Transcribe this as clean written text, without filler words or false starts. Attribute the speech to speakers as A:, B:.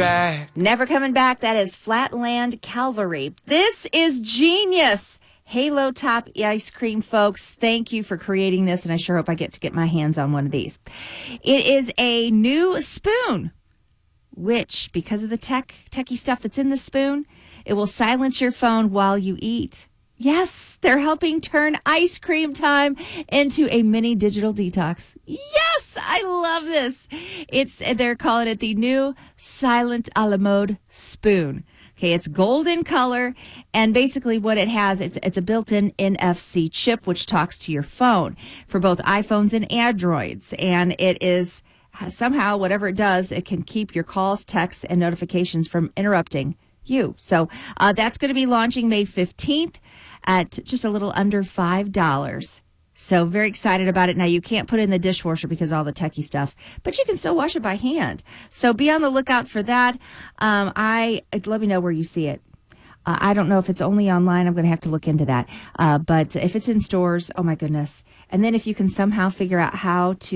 A: back.
B: Never coming back. That is Flatland Calvary. This is genius. Halo Top ice cream, folks. Thank you for creating this, and I sure hope I get to get my hands on one of these. It is a new spoon, which, because of the techie stuff that's in the spoon, it will silence your phone while you eat. Yes, they're helping turn ice cream time into a mini digital detox. Yes, I love this. They're calling it the new Silent a la Mode spoon. Okay, it's golden color, and basically what it has, it's a built-in NFC chip which talks to your phone for both iPhones and Androids, and it is somehow, whatever it does, it can keep your calls, texts, and notifications from interrupting you. So that's going to be launching May 15th at just a little under $5. So very excited about it. Now, you can't put it in the dishwasher because of all the techie stuff, but you can still wash it by hand. So be on the lookout for that. Let me know where you see it. I don't know if it's only online. I'm going to have to look into that. But if it's in stores, oh my goodness. And then if you can somehow figure out how to